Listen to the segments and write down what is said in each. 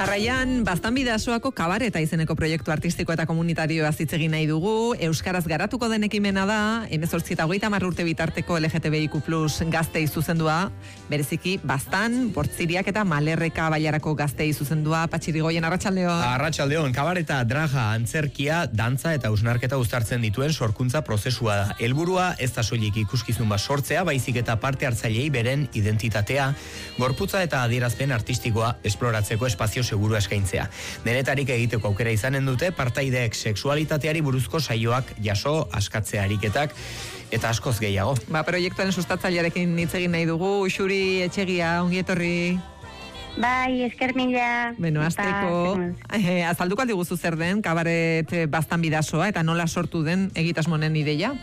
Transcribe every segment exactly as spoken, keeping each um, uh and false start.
Jarraian, Baztan Bidasoako Kabareta izeneko proiektu artistiko eta komunitarioa hitz egin nahi dugu. Euskaraz garatuko den ekimena da, hemezortzi eta hogeita hamar urte bitarteko L G T B I Q plus gaztei zuzendua, bereziki Baztan, Portziriak eta Malerreka bailarako gaztei zuzendua. Patxirigoien, arratsaldeon. Arratsaldeon, Kabareta, draga, antzerkia, dantza eta usnarketa uztartzen dituen sorkuntza prozesua da. Helburua ez da soilik ikuskizun bat sortzea, baizik eta parte hartzailei beren identitatea, gorputza eta adierazpen artistikoa esploratzeko espazio seguru eskaintzea. Denetarik egiteko aukera izanen dute, partaideek sexualitateari buruzko saioak jaso, askatzea ariketak, eta askoz gehiago. Ba, proiektuaren sustatzailearekin hitz egin nahi dugu. Xuri Etxegia, ongi etorri. Bai, esker mila. Beno, azteko, eh, azalduko aldi guzu zer den, Kabaret Baztan Bidasoa, eta nola sortu den egitasmonen ideia?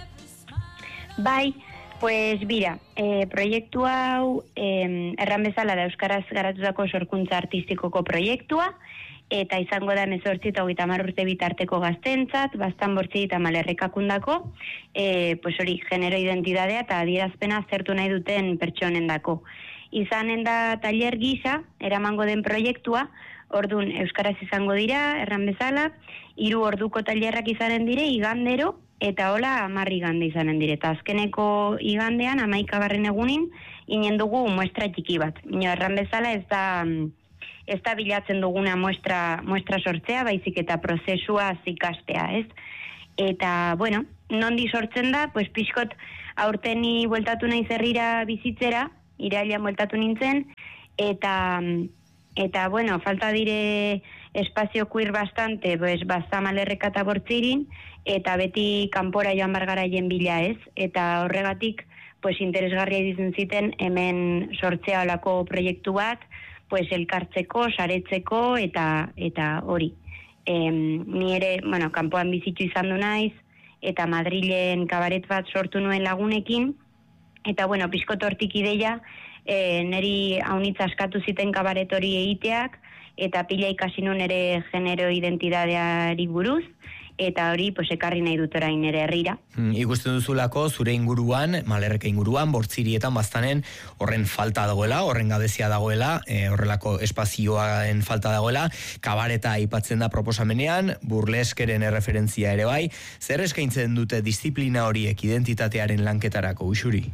Bai, pues bira, eh, proiektu hau eh, erran bezala da Euskaraz garatutako sorkuntza artistikoko proiektua, eta izango da hemezortzi eta hogeita hamar urte bitarteko gaztentzat, Baztan, Portziri eta Malerrekakundako, eh, pues hori, genero identitatea eta adierazpena aztertu nahi duten pertsonendako. Izanen da taller gisa, eramango den proiektua, ordun Euskaraz izango dira, erran bezala, hiru orduko tailerrak izanen dire, igandero, eta hola amarri igande izanen dire. Eta azkeneko igandean, hamaikagarren egunin, inen dugu muestra txiki bat. Ino, erran bezala ez da, ez da bilatzen duguna muestra, muestra sortzea, baizik eta prozesua zikastea, ez? Eta, bueno, nondi sortzen da, pues pixkot aurteni bueltatu nahi zerrira bizitzera, irailean bueltatu nintzen, eta, eta bueno, falta dire espazio queer bastante, pues, Baztan, Malerreka eta Portzirin, eta beti kanpora joan bargaraien bila ez, eta horregatik pues, interesgarria izaten ziten hemen sortzea olako proiektu bat, pues, elkartzeko, saretzeko, eta eta hori. E, ni ere, bueno, kanpoan bizitu izan du naiz, eta Madrilen kabaret bat sortu nuen lagunekin, eta bueno, pixkot hortik ideia, e, neri haunitz askatu ziten kabaret hori egiteak, eta pila ikasi nun ere genero identitateari buruz, eta hori pues, ekarri nahi dut orain ere herrira. Hmm, ikusten duzulako, zure inguruan, Malerreka inguruan, Portzirietan, Baztanen, horren falta dagoela, horren gabezia dagoela, e, horrelako espazioaren falta dagoela, Kabareta aipatzen da proposamenean, burleskeren erreferentzia ere bai, zer eskaintzen dute disiplina horiek identitatearen lanketarako, Uxuri?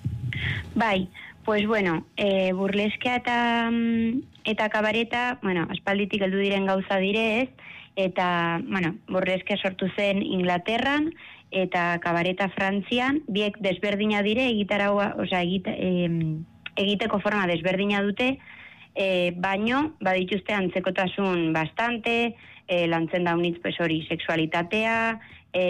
Bai, pues bueno, e, burleskea eta, eta Kabareta, bueno, aspalditik heldu diren gauza direz, eta, bueno, burleskea sortu zen Inglaterran, eta Kabareta Frantzian, biek desberdina dire, egitaraua, osea, egite, e, egiteko forma desberdina dute, e, baino, badituzte antzekotasun bastante, e, lantzen daunitz, pues hori, sexualitatea, e,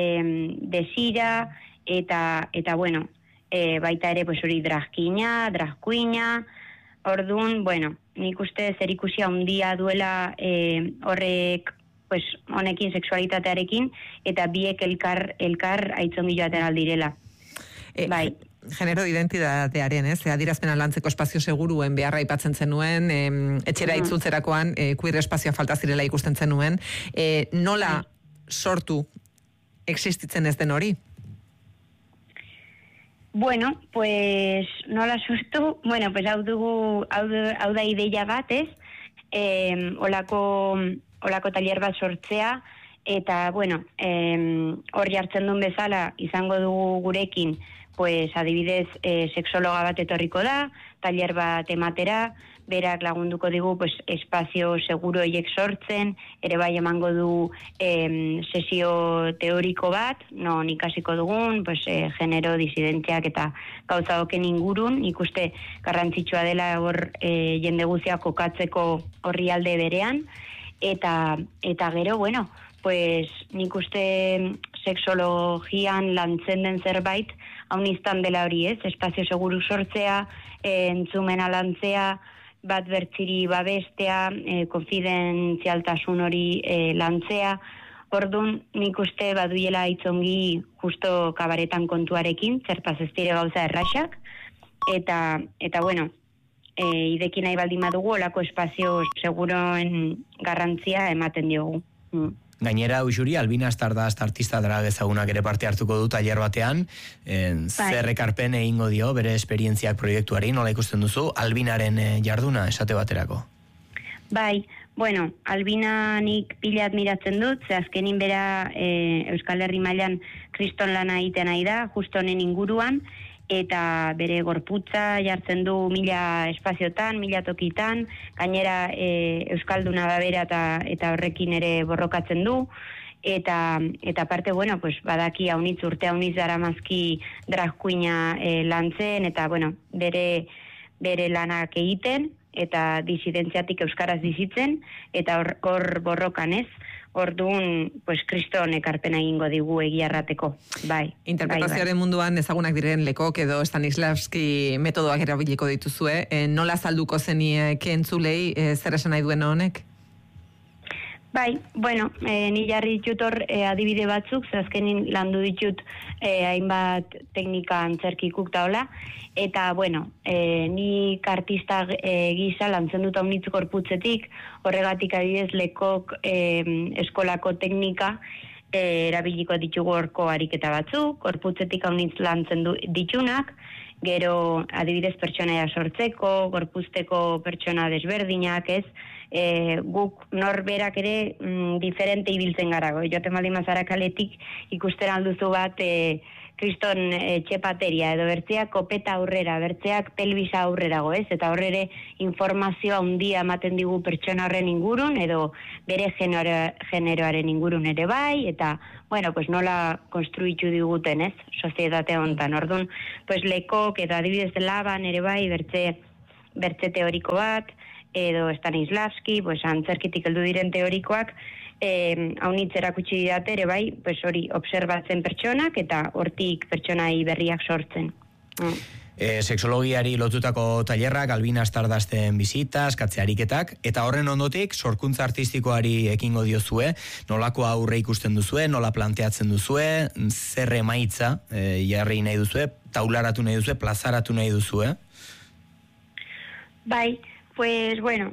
desira, eta, eta bueno, e, baita ere, pues hori, dragkina, dragkuina, ordun, bueno, nik uste zer ikusia handia duela e, horrek, pues honekin sexualitatearekin, eta biek elkar, elkar aitzongi joaten aldirela. E, bai. Genero identitatearen, ez? Adierazpena lantzeko espazio seguruen beharra aipatzen zenuen, e, etxera itzultzerakoan, e, queer espazioa falta zirela ikusten zenuen. E, nola sortu existitzen ez den hori? Bueno, pues nola sortu, bueno, pues hau dugu, hau, hau da ideia bat, ez? E, olako... olako tailer bat sortzea, eta, bueno, hor jartzen duen bezala, izango dugu gurekin, pues, adibidez, e, sexologa bat etorriko da, tailer bat ematera, berak lagunduko digu, pues, espazio seguro hiek sortzen, ere bai emango du e, sesio teoriko bat, non ikasiko dugun, pues, e, genero, disidentziak eta gauza oken ingurun, ikuste garrantzitsua dela hor e, jende guzia kokatzeko horri alde berean, Eta, eta gero, bueno, pues nik uste sexologian lantzen den zerbait, hau niztan dela hori ez, espazio seguru sortzea, e, entzumena lantzea, bat bertziri babestea, e, konfidentzialtasun hori e, lantzea, orduan nik uste baduela itzongi justo Kabaretan kontuarekin, zertaz ez dire gauza erraxak, eta, eta bueno, E, idekin nahi baldin badugu, olako espazio seguroen garrantzia ematen diogu. Mm. Gainera, Uxuri, Albina Stardust artista drag ezagunak ere parte hartuko du tailer batean, en, zer ekarpen egingo dio bere esperientziak proiektuari, nola ikusten duzu, Albinaren eh, jarduna esate baterako? Bai, bueno, Albina nik pila admiratzen dut, ze azkenin bera e, Euskal Herri mailan kriston lana egiten nahi da, justo honen inguruan, eta bere gorputza jartzen du mila espaziotan, mila tokitan, gainera e, Euskalduna da bera eta, eta horrekin ere borrokatzen du, eta eta parte, bueno, pues badaki haunitz urte haunitz daramazki drag queena e, lantzen, eta bueno, bere, bere lanak egiten, eta disidentziatik euskaraz bizitzen, eta hor, hor borrokan ez, orduan, pues, kriston ekarpena egingo digu egiarrateko, bai. Interpretazioaren bai, bai. munduan ezagunak diren Lekok edo Stanislavski metodoak erabiliko dituzue, e, nola salduko zeniek entzulei, e, zer esan nahi duen honek? Bai, bueno, e, ni jarri ditut hor e, adibide batzuk, azkenin landu ditut e, hainbat teknika antzerkikuk taola, eta, bueno, e, ni artista e, gisa lantzen dut haunitz gorputzetik, horregatik adibidez Lekok e, eskolako teknika e, erabiliko ditugu horko ariketa batzuk, gorputzetik haunitz lantzen du, ditunak, gero adibidez pertsonaia sortzeko, gorpuzteko pertsona desberdinak, ez, e, guk norberak ere mm, diferente ibiltzen garago. Joaten baldin mazara kaletik ikusten alduzu bat e, kriston e, txepateria, edo bertzeak kopeta aurrera, bertzeak pelbisa aurrerago, ez? Eta horrere informazioa handia ematen digu pertsona horren ingurun, edo bere genero, generoaren ingurun ere bai, eta, bueno, pues nola konstruitu diguten, ez? Sozietate honetan, orduan, pues Lekok, edo adibidez Laban ere bai, bertze, bertze teoriko bat, edo Stanislavski, pues antzerkitik heldu diren teorikoak, eh, haunitz erakutsi didate ere bai, pues hori observatzen pertsonak eta hortik pertsonai berriak sortzen. Mm. E, sexologiari lotutako tailerrak, Albina Stardustren bisita, eskatze ariketak, eta horren ondotik sorkuntza artistikoari ekingo diozue, nolako aurre ikusten duzue, nola planteatzen duzue, zer emaitza e, jarri nahi duzue, taularatu nahi duzue, plazaratu nahi duzue? Bai, pues bueno,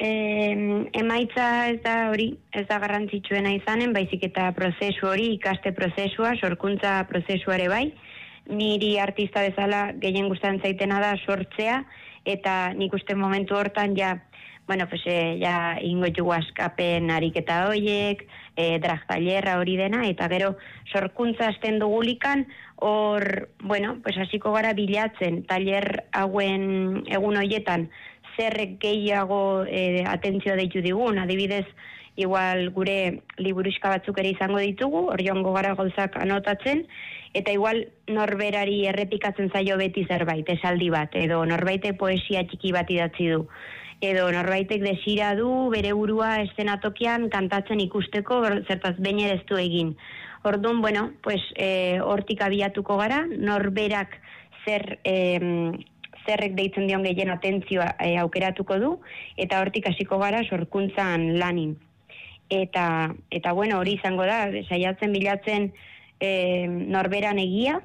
eh, emaitza ez da hori, ez da garrantzitsuena izanen, baizik eta prozesu hori, ikaste prozesua, sorkuntza prozesuare bai, niri artista bezala gehien gustatzen zaitena da sortzea, eta nik uste momentu hortan ja, bueno, pues eh, ja ingo jugu askapen ariketa hoiek, eh, drag tailerra hori dena, eta gero sorkuntza hasten dugulikan, hor, bueno, pues hasiko gara bilatzen, tailer hauen egun hoietan, zerrek gehiago e, atentzioa deitu digun, adibidez, igual gure liburuxka batzuk ere izango ditugu, hor joango gara gauzak anotatzen, eta igual norberari errepikatzen zaio beti zerbait, esaldi bat, edo norbaite poesia txiki bat idatzi du, edo norbaitek desira du bere burua eszenatokian kantatzen ikusteko, zertaz behin ere ez du egin. Orduan, bueno, pues, e, hortik abiatuko gara, norberak zer... E, zerrek deitzen dion gehien atentzioa e, aukeratuko du, eta hortik hasiko gara sorkuntzan lanin. Eta, eta bueno, hori izango da, saiatzen bilatzen e, norberan egia,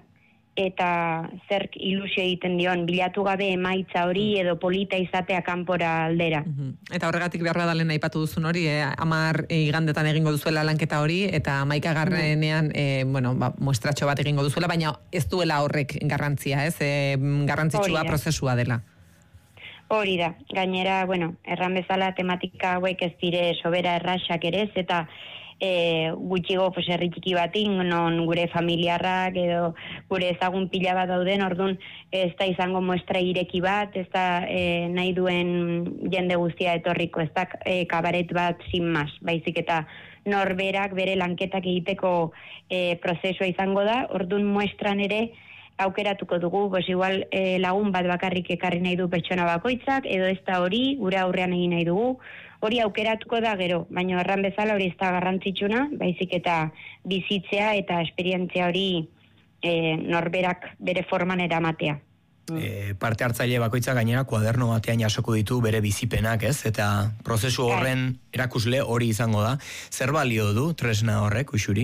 eta zerk ilusio egiten dion, bilatu gabe emaitza hori edo polita izatea kanpora aldera. Eta horregatik behar badalen aipatu duzun hori, eh, amar igandetan egingo duzuela lanketa hori, eta amaika garrenean, eh, bueno, ba, muestratxo bat egingo duzuela, baina ez duela horrek garrantzia, ez? Eh, garrantzitsua prozesua dela. Hori da, gainera, bueno, erran bezala tematika hauek ez dire sobera erraxak ere ez, eta E, gutxigo pues, herri txiki batin, non gure familiarrak edo gure ezagun pila bat dauden, orduan ez da izango muestra ireki bat, ez da e, nahi duen jende guztia etorriko, ez da e, kabaret bat sin mas, baizik eta norberak bere lanketak egiteko e, prozesua izango da, orduan muestran ere aukeratuko dugu, pues igual e, lagun bat bakarrik ekarri nahi du pertsona bakoitzak, edo ez da hori, gure aurrean egin nahi dugu, hori aukeratuko da gero, baina erran bezala hori ez da garrantzitsuna, baizik eta bizitzea eta esperientzia hori e, norberak bere forman eramatea. E, parte hartzaile bakoitza gainera kuaderno batean jasoko ditu bere bizipenak, ez? Eta prozesu horren erakusle hori izango da. Zer balio du tresna horrek, Uxuri?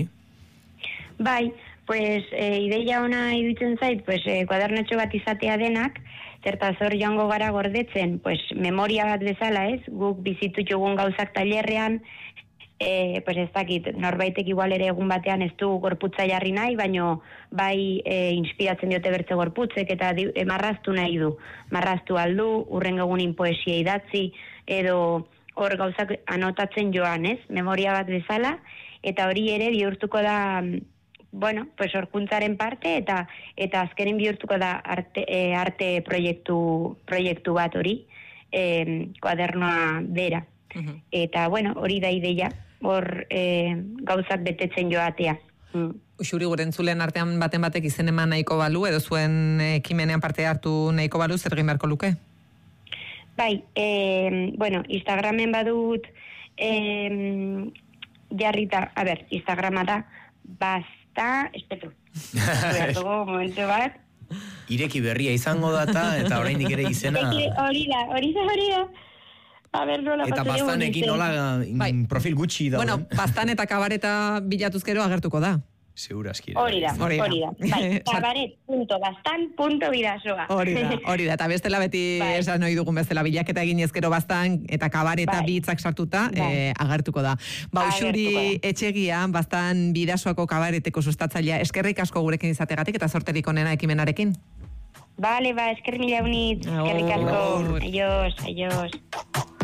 Bai, pues e, ideia ona iruditzen zait, pues e, kuadernetxo bat izatea denak, zertaz hor joango gara gordetzen, pues memoria bat bezala, ez? Guk bizitutugun gauzak tailerrean, e, pues ez dakit, norbaitek igual ere egun batean ez du gorputza jarri nahi, baino bai e, inspiratzen diote bertze gorputzek eta di, e, marraztu nahi du. Marraztu aldu, urren egunin poesia idatzi, edo hor gauzak anotatzen joan, ez? Memoria bat bezala, eta hori ere bihurtuko da, bueno, pues sorkuntzaren parte, eta eta azkenen bihurtuko da arte, e, arte proiektu, proiektu bat hori, e, kuadernoa bera. Uh-huh. Eta, bueno, hori da ideia, hor e, gauzak betetzen joatea. Mm. Xuri, gure entzulen artean baten batek izen eman nahiko balu, edo zuen ekimenean parte hartu nahiko balu, zer egin beharko luke? Bai, e, bueno, Instagramen badut e, jarrita, a ber, Instagrama da, basta, espetu, dugu momentu bat. Ireki berria izango data, eta oraindik ere izena... Hori da, hori da, hori da. A ber, nola eta bastanekin nola bai. Profil gutxi da. Bueno, bastan eta kabareta bilatuzkero agertuko da. Segurazki. Hori da, hori da. Bai, kabaret punto bastan punto bidasoa. Hori da, hori da. Eta bestela beti bai. Esan ohi dugun bezala bilaketa egin ezkero bastan eta kabareta bai. Bitzak sartuta bai. eh, agertuko da. Ba, Uxuri Etxegia, bastan bidasoako kabareteko sustatzailea. Eskerrik asko gurekin izategatik eta sorterik onena ekimenarekin. Vale, ba, esker mila unit. Eskerrik asko. Aios, aios.